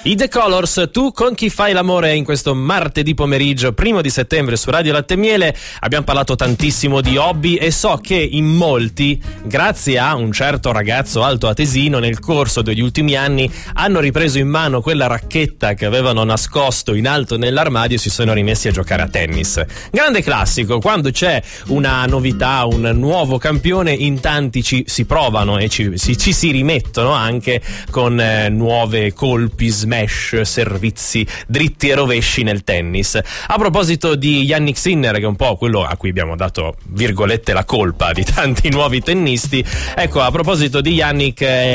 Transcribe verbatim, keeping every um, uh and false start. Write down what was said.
I The Colors, tu con chi fai l'amore in questo martedì pomeriggio, primo di settembre su Radio Latte e Miele. Abbiamo parlato tantissimo di hobby e so che in molti, grazie a un certo ragazzo altoatesino, nel corso degli ultimi anni hanno ripreso in mano quella racchetta che avevano nascosto in alto nell'armadio e si sono rimessi a giocare a tennis. Grande classico, quando c'è una novità, un nuovo campione, in tanti ci si provano e ci si, ci si rimettono anche con eh, nuove colpi, smash, servizi dritti e rovesci nel tennis. A proposito di Jannik Sinner, che è un po' quello a cui abbiamo dato virgolette la colpa di tanti nuovi tennisti, ecco, a proposito di Jannik, eh,